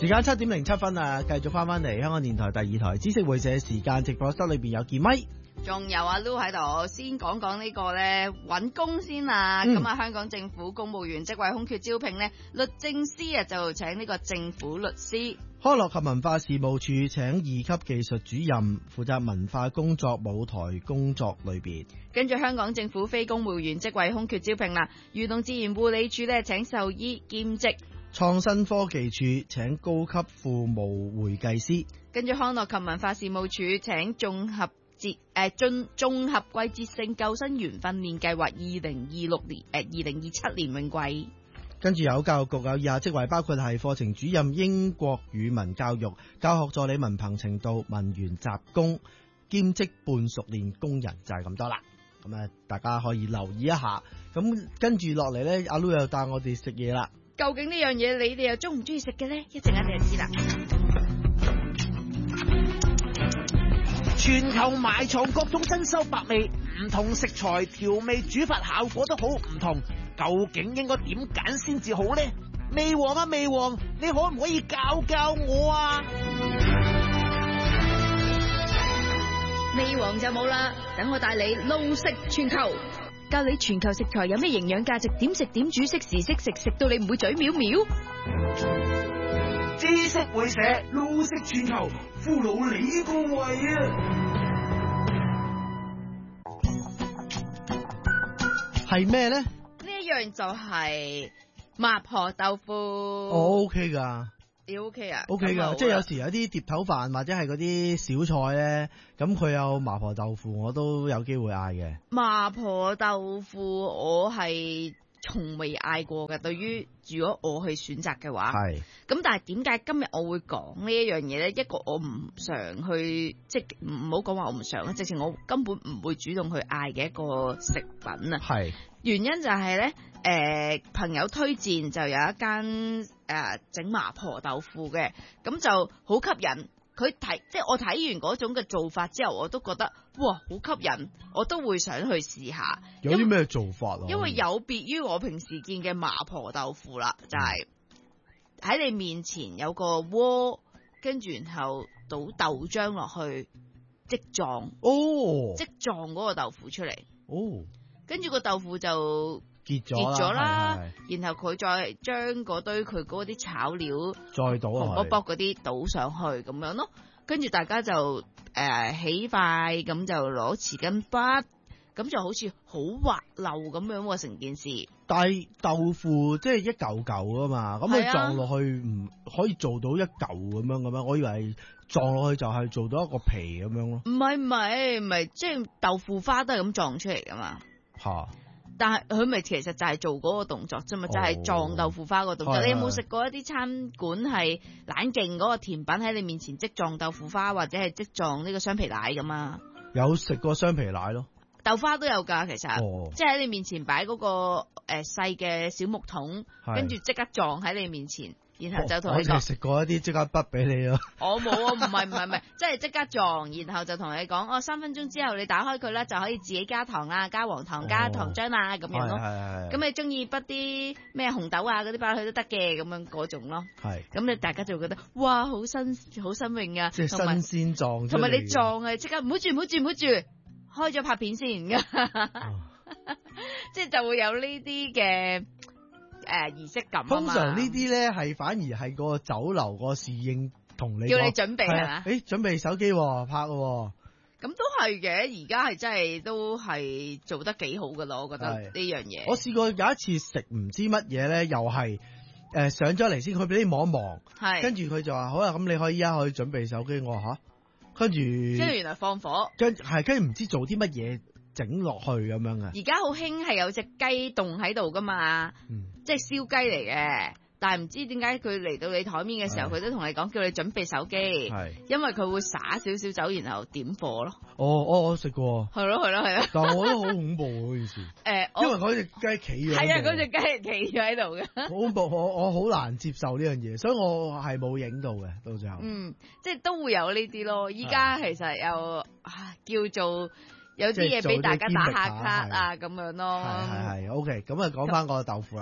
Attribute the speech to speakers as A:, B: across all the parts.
A: 時間7:07啊，繼續翻嚟香港電台第二台知識會社時間直播室裏邊有件咪，
B: 仲有阿 Lu 喺度，先講呢個咧揾工先啊！咁啊，香港政府公務員職位空缺招聘咧，律政司啊就請呢個政府律師。
A: 康樂及文化事務處請2級技術主任，負責文化工作、舞台工作類別。
B: 跟住香港政府非公務員職位空缺招聘啦，漁農自然護理署咧請獸醫兼職。
A: 創新科技處請高級庫務會計師。
B: 跟住康樂及文化事務署請綜合季節性救生員訓練計劃2027年泳季。
A: 跟住有教育局有以下職位，包括係課程主任、英國語文教育、教學助理文憑程度、文員雜工、兼職半熟練工人，就係咁多啦。咁啊，大家可以留意一下。咁跟住落嚟呢，阿 Lu 又帶我哋食嘢啦。
B: 究竟呢樣嘢你哋又中唔中意食嘅呢？一陣間你就知啦。
C: 全球埋藏各種珍饈百味，唔同食材調味煮法效果都好唔同，究竟應該點揀先至好呢？味王啊味王，你可唔可以教我啊？
B: 味王就冇啦，等我帶你路食全球，教你全球食材有咩營養價值，點食點煮，適時適食，食到你唔會嘴藐藐。
C: 知識會社路食全球，俘虜你個胃啊！
A: 係咩呢？
B: 呢一樣就係麻婆豆腐。
A: 我 OK 㗎。
B: 你 OK 啊
A: ？OK 㗎，即係有時有啲碟頭飯或者係嗰啲小菜咧，咁佢有麻婆豆腐，我都有機會嗌嘅。
B: 麻婆豆腐我係從未嗌過嘅，對於如果我去選擇嘅話，係咁。但係點解今日我會講呢一樣嘢咧？一個我唔常去，即係唔好講話我唔常啦，直情我根本唔會主動去嗌嘅一個食品啊。係原因就係咧，朋友推薦就有一間整麻婆豆腐嘅，咁就好吸引。即係我睇完嗰種嘅做法之後，我都覺得哇好吸引，我都會想去試下。
A: 有啲咩做法啊？
B: 因為有別於我平時見嘅麻婆豆腐啦，就係喺你面前有個鍋，跟住然後倒豆漿落去即撞，即撞嗰個豆腐出嚟，跟住個豆腐就結咗啦，然後佢再將嗰堆佢嗰啲炒料再倒紅卜卜嗰啲倒上去咁樣咯，跟住大家就起塊咁就攞匙羹筆，咁就好似好滑溜咁樣喎成件事。但係豆腐即係一嚿嚿啊嘛，咁佢撞落去唔可以做到一嚿咁樣嘅咩？我以為撞落去就係做到一個皮咁樣咯。唔係，即係豆腐花都係咁撞出嚟噶嘛。吓！但係佢咪其實就係做嗰個動作啫嘛，就係撞豆腐花個動作。你有冇食過一啲餐館係懶勁嗰個甜品喺你面前即撞豆腐花，或者係即撞呢個雙皮奶咁啊？有食過雙皮奶咯，豆花都有㗎，其實，即係喺你面前擺嗰個細嘅小木桶，跟住即刻撞喺你面前。然後就同你講，我食過一啲即刻筆俾你咯。我冇啊，唔係，即係即刻撞，然後就同你講，3分鐘之後你打開佢啦，就可以自己加糖啊，加黃糖，加糖漿啊，咁樣咯。咁你中意筆啲咩紅豆啊嗰啲擺落去都得嘅，咁樣嗰種咯。係。咁你大家就會覺得哇，好新穎啊！即係新鮮撞。同埋你撞啊，即刻唔好住，開咗拍片先㗎。即係就會有呢啲嘅。儀式感啊嘛，通常呢啲咧係反而係個酒樓個侍應同你叫你準備係嘛？準備手機拍咯。咁都係嘅，而家係真係都係做得幾好噶咯，我覺得呢樣嘢。我試過有一次食唔知乜嘢咧，又係上咗嚟先，佢俾你望一望，跟住佢就話好啦，咁你可以準備手機。我話吓，跟住原來放火，跟住唔知做啲乜嘢。整落去咁樣嘅，而家好興係有隻雞凍喺度噶嘛，即係燒雞嚟嘅，但係唔知點解佢嚟到你台面嘅時候，佢都同你講叫你準備手機，因為佢會灑少少酒，然後點火咯。我食過，係咯，但係我覺得好恐怖嗰件事，因為嗰隻雞企咗，係啊，嗰隻雞係企咗喺度嘅，好恐怖，我好難接受呢樣嘢，所以我係冇影到嘅，到最後，即係都會有呢啲咯。依家其實又叫做。有啲嘢俾大家打下卡啊咁樣咯，係 OK， 咁啊講翻個豆腐啦。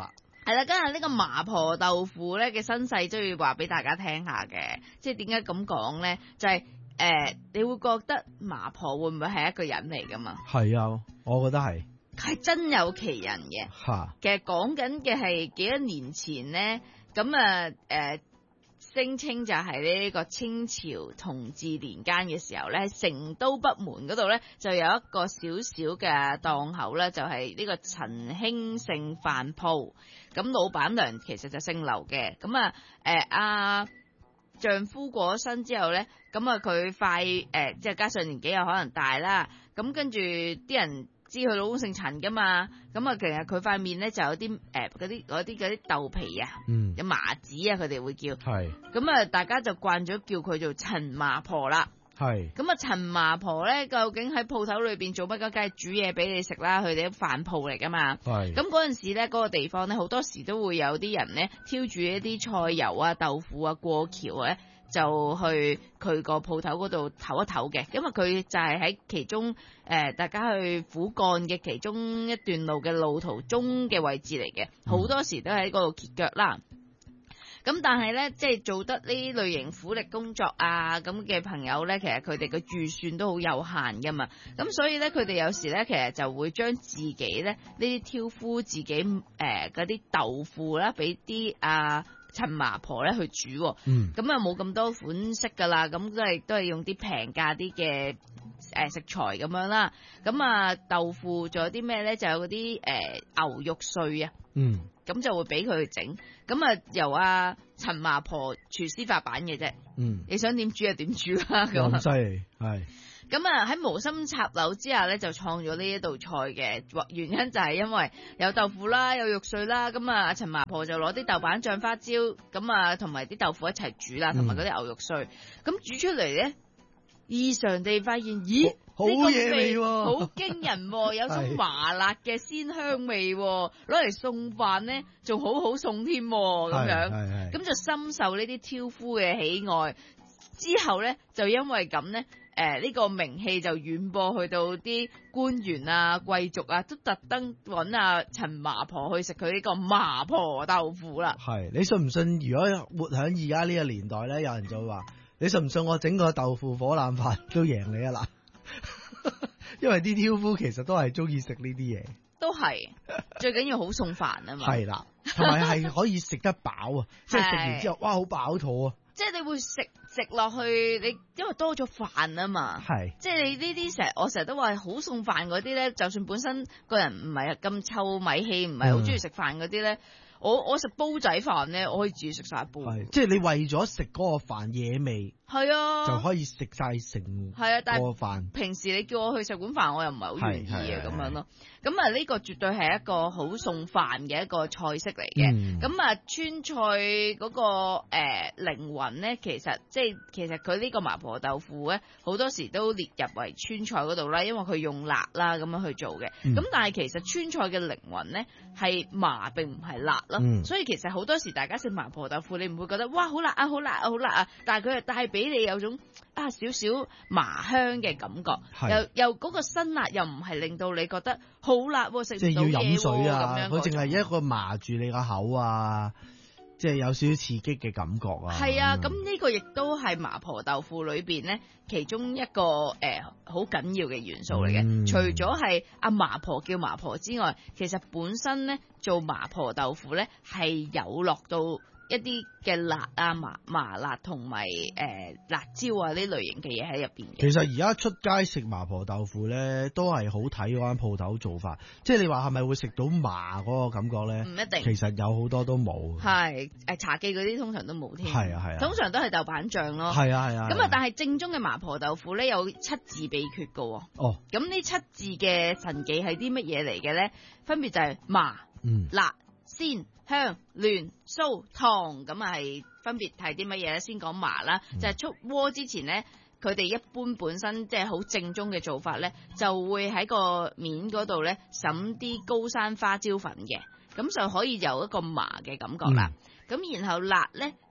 B: 係啦，今日呢個麻婆豆腐咧嘅身世都要話俾大家聽下嘅，即係點解咁講咧？就係、你會覺得麻婆會唔會係一個人嚟噶嘛？
A: 係啊，我覺得係
B: 真有其人嘅。
A: 嚇，
B: 其實講緊嘅係幾多年前咧，咁啊聲稱就係呢個清朝同治年間嘅時候咧，喺成都北門嗰度咧就有一個小小嘅檔口咧，就係、呢個陳興盛飯鋪。咁老闆娘其實就姓劉嘅。咁啊丈夫過咗身之後咧，咁啊佢快即係加上年紀有可能大啦，咁跟住啲人知佢老公姓陳噶嘛，咁啊其實佢塊面咧就有啲嗰啲豆皮啊，有麻子啊，佢哋會叫，
A: 係
B: 咁啊大家就慣咗叫佢做陳麻婆啦。
A: 係
B: 咁啊陳麻婆咧究竟喺鋪頭裏邊做乜？梗係煮嘢俾你食啦，佢哋啲飯鋪嚟噶嘛。
A: 係
B: 咁嗰陣時咧，嗰個地方咧好多時都會有啲人咧挑住一啲菜油啊、豆腐啊過橋咧，就去佢個鋪頭嗰度唞一唞嘅，因為佢就係喺其中大家去苦幹嘅其中一段路嘅路途中嘅位置嚟嘅，好多時都喺嗰度歇腳啦。咁但係咧，即係做得呢類型苦力工作啊咁嘅朋友咧，其實佢哋嘅預算都好有限噶嘛。咁所以咧，佢哋有時咧，其實就會將自己咧呢啲挑夫自己嗰啲豆腐啦，俾啲陳麻婆咧去煮。咁啊冇咁多款式噶啦，咁都係用啲平價啲嘅食材咁樣啦。咁啊豆腐仲有啲咩咧？就有嗰啲牛肉碎啊。咁就會俾佢去整，咁啊由陳麻婆廚師發版嘅啫。你想點煮就點煮啦。
A: 咁犀利係。
B: 咁啊喺無心插柳之下咧，就創咗呢一道菜嘅原因就係因為有豆腐啦，有肉碎啦，咁啊陳麻婆就攞啲豆瓣醬花椒，咁啊同埋啲豆腐一齊煮啦，同埋嗰啲牛肉碎，咁煮出嚟咧，異常地發現，咦？
A: 好嘢味喎，
B: 好驚人喎，有種麻辣嘅鮮香味喎，攞嚟餸飯咧仲好餸添喎，咁樣，咁就深受呢啲挑夫嘅喜愛。之後咧就因為咁咧，呢個名氣就遠播去到啲官員啊、貴族啊，都特登揾陳麻婆去食佢呢個麻婆豆腐啦。
A: 係，你信唔信？如果活喺而家呢個年代咧，有人就話：你信唔信我整個豆腐火腩飯都贏你啊嗱？因為啲挑夫其實都係中意食呢啲嘢，
B: 都係最緊要好餸飯啊嘛。
A: 係啦，同埋係可以食得飽啊，即係食完之後，哇，好飽肚啊！
B: 即係你會食落去，你因為多咗飯啊嘛。係，即係你呢啲我成日都話好餸飯嗰啲咧，就算本身個人唔係咁臭米氣，唔係好中意食飯嗰啲咧。我食煲仔飯咧，我可以自己食晒一煲。係，即係你為咗食嗰個飯嘢味，係啊，就可以食晒成個飯。平時你叫我去食碗飯，我又唔係好願意嘅咁樣咯。咁呢個絕對係一個好餸飯嘅一個菜式嚟嘅。咁川菜嗰個靈魂咧，其實佢呢個麻婆豆腐咧，好多時都列入為川菜嗰度啦，因為佢用辣啦咁樣去做嘅。咁但係其實川菜嘅靈魂咧係麻並唔係辣。所以其實好多時大家食麻婆豆腐，你唔會覺得哇好辣啊好辣啊好辣啊，但係佢係帶俾你有種少少麻香嘅感覺，又嗰個辛辣又唔係令到你覺得好辣，食唔到嘢，即係要飲水啊，佢淨係一個麻住你個口啊，即係有少少刺激嘅感覺啊。係啊，咁呢個亦都係麻婆豆腐裏邊咧其中一個好緊要嘅元素嚟嘅。除咗係麻婆叫麻婆之外，其實本身咧做麻婆豆腐咧係有落到一啲嘅辣啊麻辣同埋辣椒啊呢類型嘅嘢喺入邊嘅。其實而家出街食麻婆豆腐咧，都係好睇嗰間鋪頭做法。即係你話係咪會食到麻嗰個感覺咧？唔一定。其實有好多都冇。係茶記嗰啲通常都冇添。係啊係啊。通常都係豆瓣醬咯。係啊係啊。咁但係正宗嘅麻婆豆腐咧有7字秘訣㗎喎。哦。咁呢7字嘅神技係啲乜嘢嚟嘅咧？分別就係麻、辣、鮮、香、嫩、酥、糖，咁係分別係啲乜嘢咧？先講麻啦，就係出鍋之前咧，佢哋一般本身即係好正宗嘅做法咧，就會喺個面嗰度咧灑啲高山花椒粉嘅，咁就可以有一個麻嘅感覺啦。咁然後辣咧，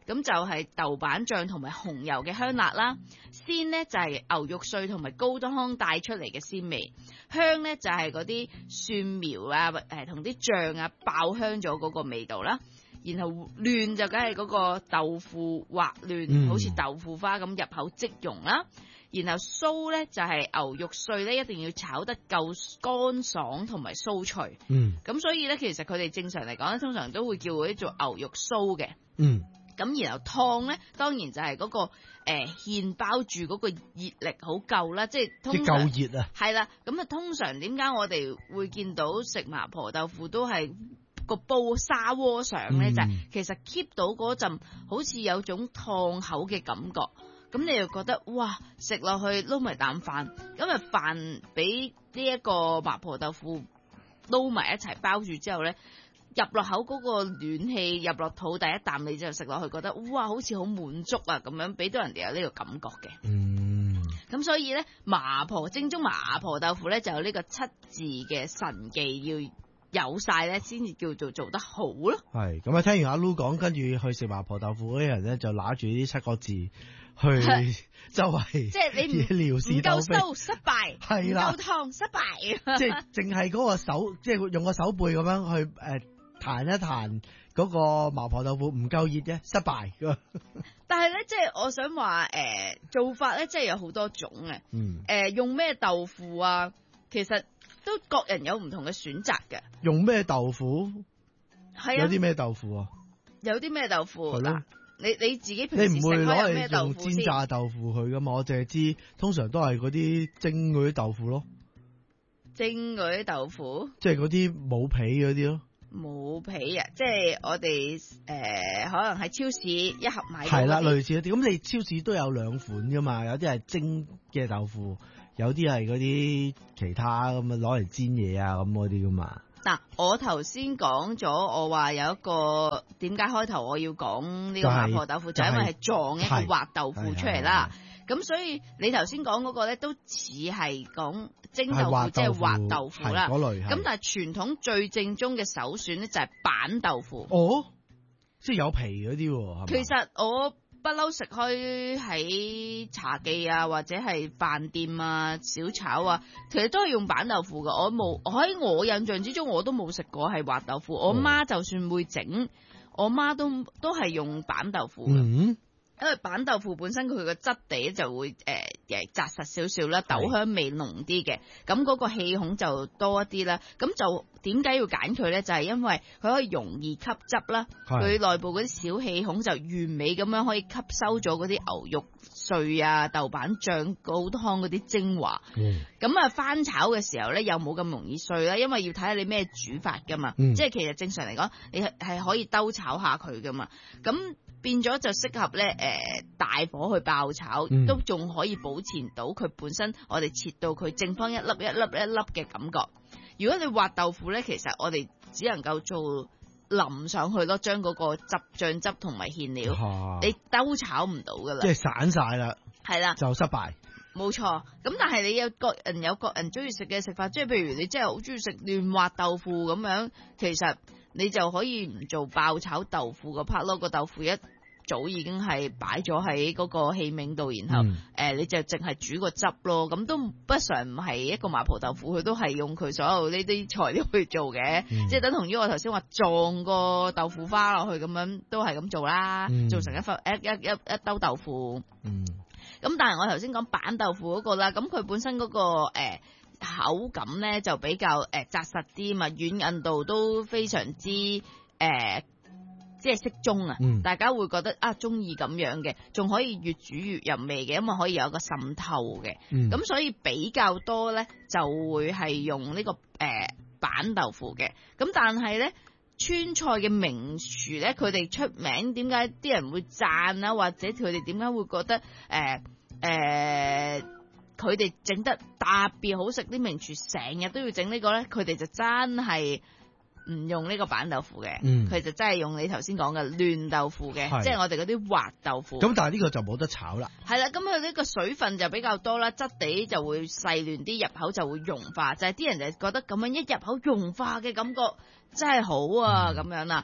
B: 咁就係豆瓣醬同埋紅油嘅香辣啦。鮮呢就係牛肉碎同埋高湯帶出嚟嘅鮮味，香呢就係嗰啲蒜苗啊，同啲醬啊爆香咗嗰個味道啦。然後嫩就梗係嗰個豆腐滑嫩，好似豆腐花咁入口即溶啦。然後酥咧就係牛肉碎咧，一定要炒得夠乾爽同埋酥脆。咁所以咧，其實佢哋正常嚟講咧，通常都會叫嗰啲做牛肉酥嘅。咁然後湯咧，當然就係嗰個芡包住嗰個熱力好夠啦，即係通常
A: 夠熱啊。係
B: 啦，咁啊通常點解我哋會見到食麻婆豆腐都係個煲砂鍋上咧，就係其實 keep 到嗰陣好似有種燙口嘅感覺，咁你又覺得哇，食落去撈埋啖飯，咁啊飯俾呢一個麻婆豆腐撈埋一齊包住之後咧，入落口嗰個暖氣入落肚第一啖，你就食落去覺得哇，好似好滿足啊咁樣，俾到人哋有呢個感覺嘅。咁所以咧，正宗麻婆豆腐咧就有呢個7字嘅神技要有晒咧，先至叫做做得好咯。
A: 係咁啊！聽完阿 Lu 講，跟住去食麻婆豆腐嗰啲人咧，就拿住呢7個字去周圍，
B: 即係你唔夠酥失敗，係啦，唔夠燙失敗，
A: 即係淨係嗰個手，即係用個手背咁樣去彈一彈嗰個麻婆豆腐唔夠熱啫，失敗。
B: 但係咧，即係我想話做法咧，即係有好多種嘅。用咩豆腐啊？其實都各人有唔同嘅選擇嘅。用咩豆腐？係啊。有啲咩豆腐啊？有啲咩豆腐？係咯。你自己平時食開有咩豆腐先？你唔會攞嚟用煎炸豆腐去噶嘛？我淨係知通常都係嗰啲蒸嗰啲豆腐咯。蒸嗰啲豆腐？即係嗰啲冇皮嗰啲咯。冇皮啊！即係我哋可能喺超市一盒買嘅。係啦，類似一啲。咁你超市都有2款噶嘛？有啲係蒸嘅豆腐。有啲係嗰啲其他咁啊，攞嚟煎嘢啊咁嗰啲噶嘛。嗱，我頭先講咗，我話有一個點解開頭我要講呢個麻婆豆腐，就因為係撞一個滑豆腐出嚟啦。咁所以你頭先講嗰個咧，都似係講蒸豆腐，即係滑豆腐啦。咁但係傳統最正宗嘅首選咧，就係板豆腐。哦，即係有皮嗰啲喎。其實我不嬲食開喺茶記啊，或者係飯店啊、小炒啊，其實都係用板豆腐噶。我喺我印象之中，我都冇食過係滑豆腐。我媽就算會整，我媽都係用板豆腐嘅。因為板豆腐本身佢個質地就會紮實少少啦，豆香味濃啲嘅，咁嗰個氣孔就多一啲啦。咁就點解要揀佢咧？就係因為佢可以容易吸汁啦，佢內部嗰啲小氣孔就完美咁樣可以吸收咗嗰啲牛肉碎啊、豆瓣醬、高湯嗰啲精華。咁啊翻炒嘅時候咧，又冇咁容易碎啦，因為要睇下你咩煮法噶嘛。即係其實正常嚟講，你係可以兜炒下佢噶嘛。咁變咗就適合咧大火去爆炒，都仲可以保存到佢本身我哋切到佢正方一粒一粒一粒嘅感覺。如果你滑豆腐咧，其實我哋只能夠做淋上去咯，將嗰個醬汁同埋芡料，你兜炒唔到噶啦，即係散晒啦，係啦，就失敗。冇錯，咁但係你有各人中意食嘅食法，即係譬如你真係好中意食嫩滑豆腐咁樣，其實你就可以唔做爆炒豆腐個 part 咯，個豆腐一早已經係擺咗喺嗰個器皿度，然後你就淨係煮個汁咯，咁都不常唔係一個麻婆豆腐，佢都係用佢所有呢啲材料去做嘅，即係等同於我頭先話撞個豆腐花落去咁樣，都係咁做啦，做成一兜豆腐。咁但係我頭先講板豆腐嗰個啦，咁佢本身嗰個口感咧就比較紮實啲嘛，軟韌度都非常之即係適中啊！大家會覺得中意咁樣嘅，仲可以越煮越入味嘅，因為可以有一個滲透嘅。咁所以比較多咧就會係用呢個板豆腐嘅。咁但係咧，川菜嘅名廚咧，佢哋出名，點解啲人會讚啊？或者佢哋點解會覺得佢哋整得特別好食？啲名廚成日都要整呢個咧，佢哋就真係唔用呢個板豆腐嘅，佢就真係用你頭先講嘅嫩豆腐嘅，即係我哋嗰啲滑豆腐。咁但係呢個就冇得炒啦。係啦，咁佢呢個水分就比較多啦，質地就會細嫩啲，入口就會融化。就係啲人就覺得咁樣一入口融化嘅感覺真係好啊，咁樣啦。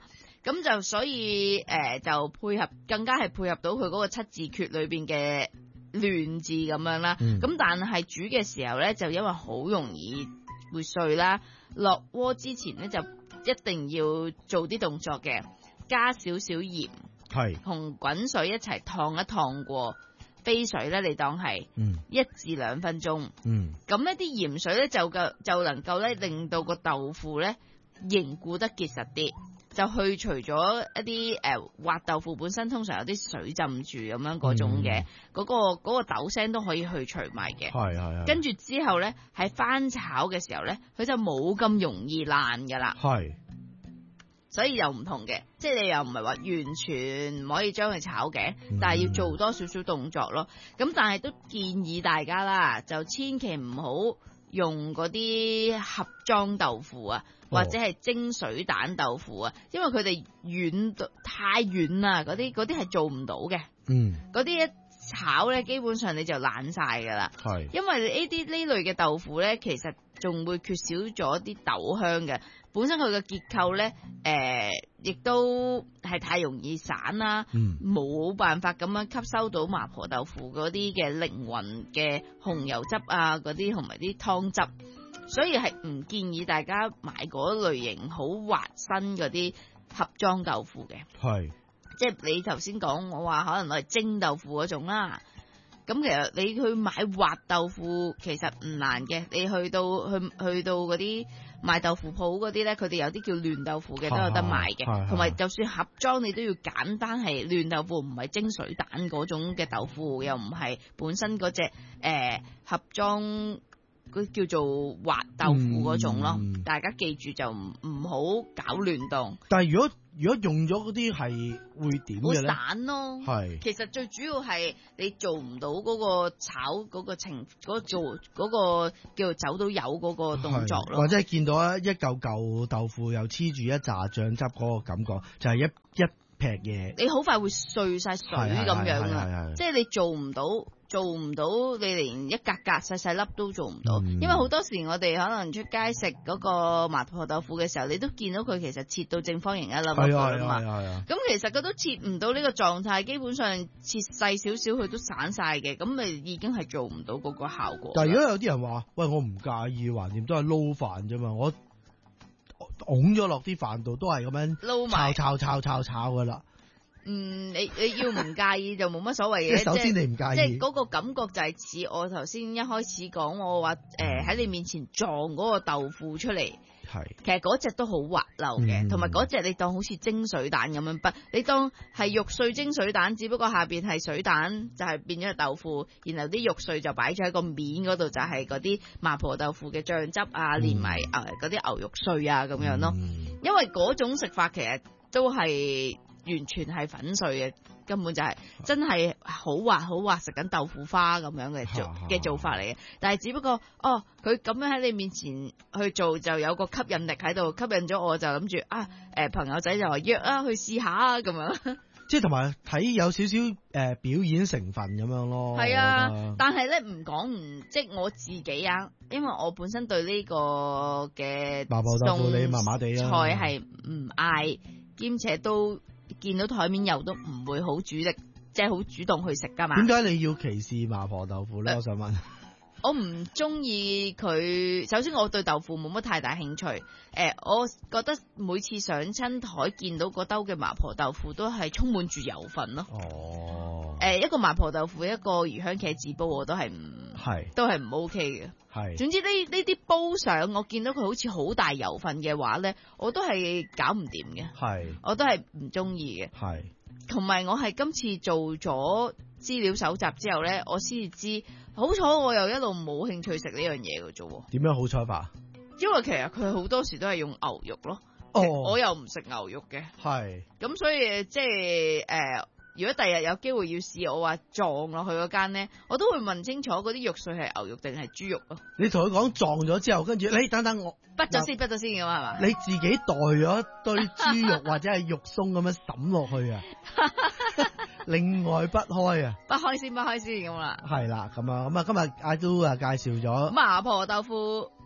B: 咁就所以就更加係配合到佢嗰個七字訣裏邊嘅亂字咁樣啦。咁但係煮嘅時候咧，就因為好容易會碎啦，落鍋之前咧就一定要做啲動作嘅，加少少鹽，係同滾水一齊燙一燙過。飛水咧，你當係1至2分鐘。咁呢啲鹽水咧就能夠咧令到個豆腐咧凝固得結實啲，就去除咗一啲滑豆腐本身通常有啲水浸住咁樣嗰種嘅嗰個豆腥都可以去除埋嘅。係。跟住之後咧喺翻炒嘅時候咧，佢就冇咁容易爛噶啦。係。所以又唔同嘅，即係你又唔係話完全唔可以將佢炒嘅，但係要做多少少動作咯。咁但係都建議大家啦，就千祈唔好用嗰啲盒裝豆腐啊，或者係蒸水蛋豆腐啊，因為佢哋太軟啦，嗰啲係做唔到嘅。嗰啲一炒咧，基本上你就爛晒噶啦。係，因為呢類嘅豆腐咧，其實仲會缺少咗啲豆香嘅。本身佢嘅結構咧，亦都係太容易散啦，冇辦法咁樣吸收到麻婆豆腐嗰啲嘅靈魂嘅紅油汁啊，嗰啲同埋啲湯汁，所以係唔建議大家買嗰類型好滑身嗰啲盒裝豆腐嘅。係，即係你頭先講我話可能攞嚟蒸豆腐嗰種啦。咁其實你去買滑豆腐其實唔難嘅，你去到嗰啲賣豆腐鋪嗰啲咧，佢哋有啲叫嫩豆腐嘅都有得賣嘅，同埋就算盒裝你都要簡單係嫩豆腐，唔係蒸水蛋嗰種嘅豆腐，又唔係本身嗰隻盒裝嗰叫做滑豆腐嗰種咯。大家記住就唔好搞亂檔。但係如果用咗嗰啲係會點嘅咧？好散咯，係。其實最主要係你做唔到嗰個炒嗰個做嗰個叫做走到油嗰個動作咯。或者係見到一嚿豆腐又黐住一紮醬汁嗰個感覺，就係一劈嘢。你好快會碎晒水咁樣啊！即係你做唔到，你連一格格細細粒都做唔到。因為好多時我哋可能出街食嗰個麻婆豆腐嘅時候，你都見到佢其實切到正方形一粒粒㗎嘛。咁其實佢都切唔到呢個狀態，基本上切細少少佢都散晒嘅，咁咪已經係做唔到嗰個效果。但係如果有啲人話，喂，我唔介意，橫掂都係撈飯啫嘛，我㧬咗落啲飯度都係咁樣撈埋炒㗎啦。你要唔介意就冇乜所謂嘅。即係首先你唔介意，即係嗰個感覺就係似我頭先一開始講我話喺你面前撞嗰個豆腐出嚟。係，其實嗰隻都好滑溜嘅，同埋嗰隻你當好似蒸水蛋咁樣，你當係肉碎蒸水蛋，只不過下邊係水蛋，就係變咗豆腐，然後啲肉碎就擺咗喺個面嗰度，就係嗰啲麻婆豆腐嘅醬汁啊，連埋嗰啲牛肉碎啊咁樣咯。因為嗰種食法其實都係完全係粉碎嘅，根本就係真係好滑好滑，食緊豆腐花咁樣嘅做法嚟嘅。但係只不過佢咁樣喺你面前去做，就有個吸引力喺度，吸引咗我就諗住朋友仔就話約去試下啊咁樣。即係同埋睇有少少表演成分咁樣咯。係啊，但係咧即係我自己啊，因為我本身對呢個嘅麻婆豆腐你麻麻地啊菜係唔嗌，兼且都見到台面有都唔會好主力，即係好主動去食噶嘛。點解你要歧視麻婆豆腐咧？我想問。我唔中意佢，首先我對豆腐冇乜太大興趣。我覺得每次上親台見到嗰兜嘅麻婆豆腐都係充滿住油分咯。一個麻婆豆腐，一個魚香茄子煲，我都係唔 OK 嘅。係。總之呢啲煲上，我見到佢好似好大油分嘅話咧，我都係搞唔掂嘅。係。我都係唔中意嘅。係。同埋我係今次做咗資料搜集之後咧，我先至知，好彩我又一路冇興趣食呢樣嘢嘅啫。點樣好彩法？因為其實佢好多時都係用牛肉咯。我又唔食牛肉嘅。係。咁所以即係如果第日有機會要試，我話撞落去嗰間咧，我都會問清楚嗰啲肉碎係牛肉定係豬肉咯。你同佢講撞咗之後，跟住你等等我滗咗先咁啊，係嘛？你自己袋咗一堆豬肉或者係肉鬆咁樣抌落去啊！另外不開啊！不開先咁啦。係啦，咁啊，今日阿都介紹咗麻婆豆腐